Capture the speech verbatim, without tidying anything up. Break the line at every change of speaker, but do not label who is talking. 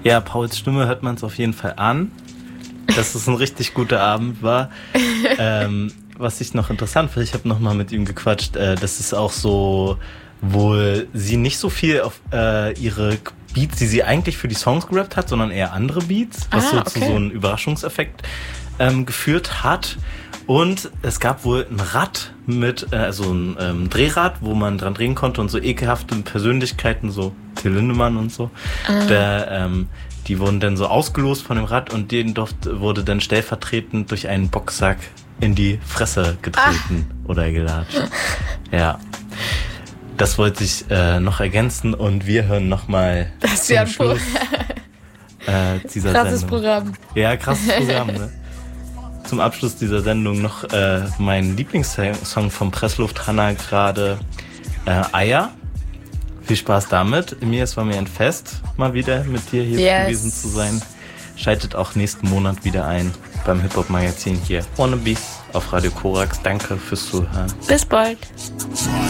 Ja, Pauls Stimme hört man es auf jeden Fall an, dass es ein richtig guter Abend war. ähm, was ich noch interessant finde, ich habe nochmal mit ihm gequatscht, äh, das ist auch so, wohl sie nicht so viel auf äh, ihre Beats, die sie eigentlich für die Songs gerappt hat, sondern eher andere Beats, was
ah,
so
okay.
zu so einem Überraschungseffekt ähm, geführt hat. Und es gab wohl ein Rad mit, äh, also ein ähm, Drehrad, wo man dran drehen konnte und so ekelhafte Persönlichkeiten, so Till Lindemann und so,
ah.
der, ähm, die wurden dann so ausgelost von dem Rad und denen wurde dann stellvertretend durch einen Boxsack in die Fresse getreten ah. oder gelatscht. Ja. Das wollte ich äh, noch ergänzen und wir hören nochmal
das ist ja ein
Schluss äh, dieser
krasses
Sendung.
Programm.
Ja, krasses Programm, ne? Zum Abschluss dieser Sendung noch äh, mein Lieblingssong von Pressluft Hanna gerade, äh, Eier. Viel Spaß damit. Mir, es war mir ein Fest, mal wieder mit dir hier yes. gewesen zu sein. Schaltet auch nächsten Monat wieder ein beim Hip-Hop-Magazin hier. Wannabes auf Radio Korax. Danke fürs Zuhören.
Bis bald.